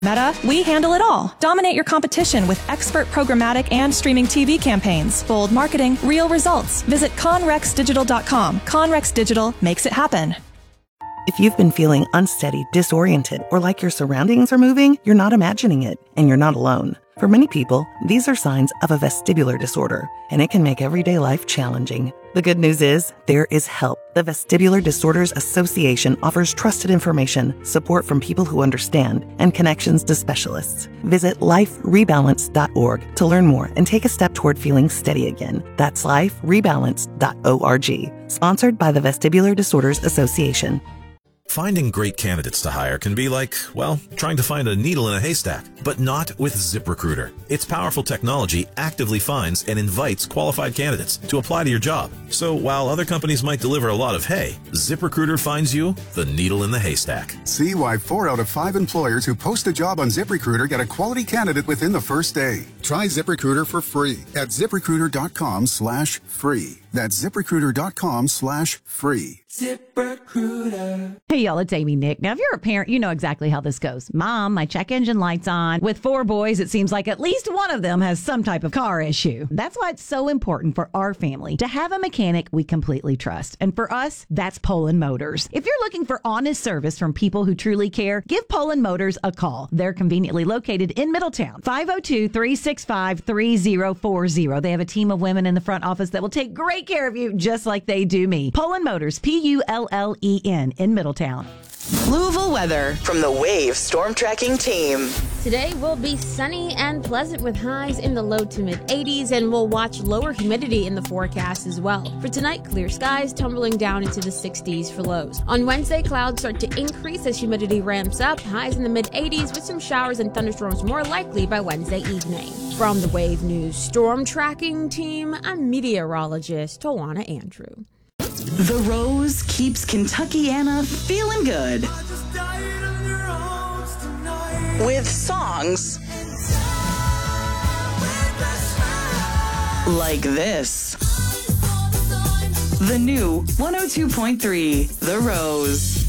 Meta, we handle it all. Dominate your competition with expert programmatic and streaming TV campaigns. Bold marketing, real results. Visit conrexdigital.com. Conrex Digital makes it happen. If you've been feeling unsteady, disoriented, or like your surroundings are moving, you're not imagining it, and you're not alone. For many people, these are signs of a vestibular disorder, and it can make everyday life challenging. The good news is, there is help. The Vestibular Disorders Association offers trusted information, support from people who understand, and connections to specialists. Visit liferebalance.org to learn more and take a step toward feeling steady again. That's liferebalance.org. Sponsored by the Vestibular Disorders Association. Finding great candidates to hire can be like, well, trying to find a needle in a haystack, but not with ZipRecruiter. Its powerful technology actively finds and invites qualified candidates to apply to your job. So while other companies might deliver a lot of hay, ZipRecruiter finds you the needle in the haystack. See why 4 out of 5 employers who post a job on ZipRecruiter get a quality candidate within the first day. Try ZipRecruiter for free at ZipRecruiter.com/free. That's ZipRecruiter.com/free. ZipRecruiter. Hey y'all, it's Amy Nick. Now, if you're a parent, you know exactly how this goes. Mom, my check engine light's on. With 4 boys, it seems like at least one of them has some type of car issue. That's why it's so important for our family to have a mechanic we completely trust. And for us, that's Poland Motors. If you're looking for honest service from people who truly care, give Poland Motors a call. They're conveniently located in Middletown, 502-365-3040. They have a team of women in the front office that will take great care of you just like they do me. Poland Motors, Pullen in Middletown. Louisville weather from the Wave Storm Tracking Team. Today will be sunny and pleasant with highs in the low to mid 80s, and we'll watch lower humidity in the forecast as well. For tonight, clear skies tumbling down into the 60s for lows. On Wednesday, clouds start to increase as humidity ramps up, highs in the mid 80s with some showers and thunderstorms more likely by Wednesday evening. From the Wave News Storm Tracking Team, I'm meteorologist Tawana Andrew. The Rose keeps Kentuckiana feeling good with songs like this. The new 102.3 The Rose.